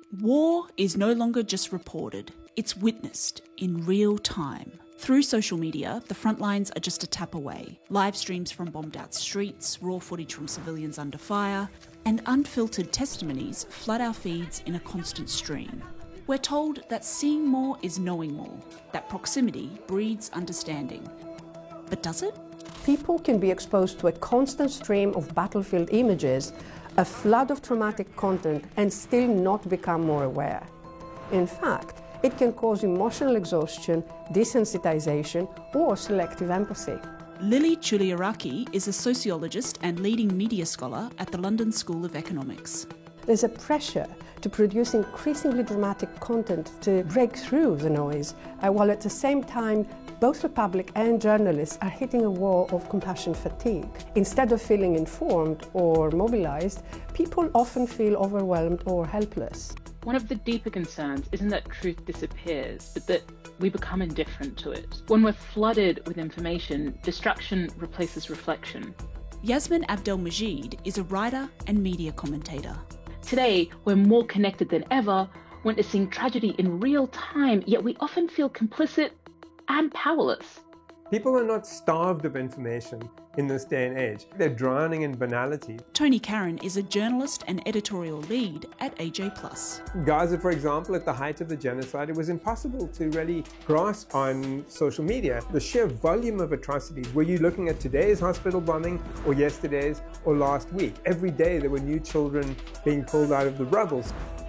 War is no longer just reported, it's witnessed in real time. Through social media, the front lines are just a tap away. Live streams from bombed out streets, raw footage from civilians under fire, and unfiltered testimonies flood our feeds in a constant stream. We're told that seeing more is knowing more, that proximity breeds understanding. But does it? People can be exposed to a constant stream of battlefield images, a flood of traumatic content, and still not become more aware. In fact, it can cause emotional exhaustion, desensitization, or selective empathy. Lily Chulliaraki is a sociologist and leading media scholar at the London School of Economics. There's a pressure to produce increasingly dramatic content to break through the noise, while at the same time, both the public and journalists are hitting a wall of compassion fatigue. Instead of feeling informed or mobilized, people often feel overwhelmed or helpless. One of the deeper concerns isn't that truth disappears, but that we become indifferent to it. When we're flooded with information, distraction replaces reflection. Yasmin Abdelmajid is a writer and media commentator. Today, we're more connected than ever, witnessing tragedy in real time, yet we often feel complicit and powerless. People are not starved of information in this day and age. They're drowning in banality. Tony Karan is a journalist and editorial lead at AJ+. Gaza, for example, at the height of the genocide, it was impossible to really grasp on social media. The sheer volume of atrocities. Were you looking at today's hospital bombing or yesterday's or last week? Every day there were new children being pulled out of the rubble.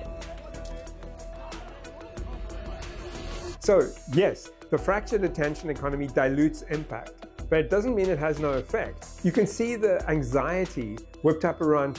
So, yes, the fractured attention economy dilutes impact, but it doesn't mean it has no effect. You can see the anxiety whipped up around